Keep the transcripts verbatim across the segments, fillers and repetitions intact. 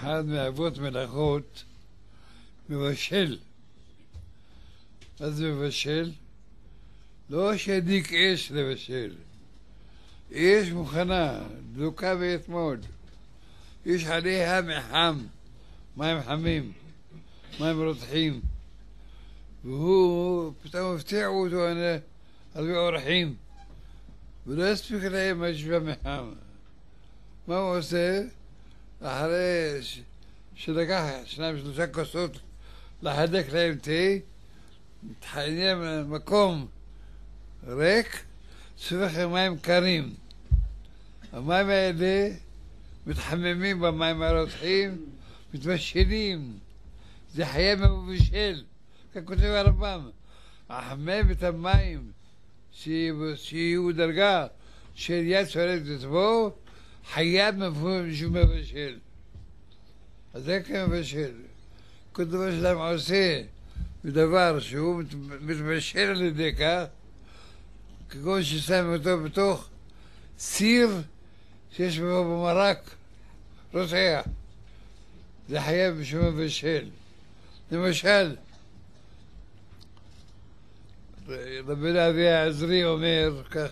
אחד מאבות מלאכות מבשל. מה זה מבשל? לא שידליק אש לבשל. אש מוכנה, דלוקה ואתמול. יש עליה מחם, מים חמים, מים רותחים. והוא פתאום הפתיעו אותו הרבה אורחים. ולא הספיק להם משווה מחם. מה הוא עושה? אחרי ש... שלקח שניים שלושה כוסות לחדק להם תה, מתחנן מקום ריק, סופך עם מים קרים. המים האלה מתחממים במים הרותחים, מתבשלים. זה חיה מבושל, כך כותב הרמב"ם. החמם את המים שיהיו דרגה של יד שולטת בו, חייב מבשל. אז זה כמבשל. כל דבר שאדם עושה בדבר שהוא מתבשל על ידי כך, כגון ששם אותו בתוך סיר שיש בו במרק רותח. זה חייב בשביל מבשל. למשל, רבי אבי העזרי אומר כך,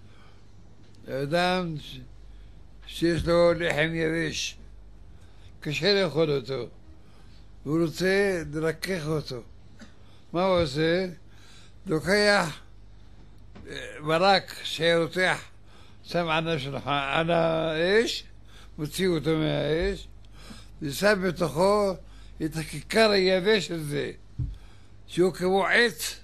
אדם שיש לו לחם יבש, קשה לאכול אותו, והוא רוצה לרכך אותו. מה הוא עושה? לוקח מרק שרותח, שם על האש, מוציא אותו מהאש, ושם בתוכו את הכיכר היבש הזה, שהוא כמו עץ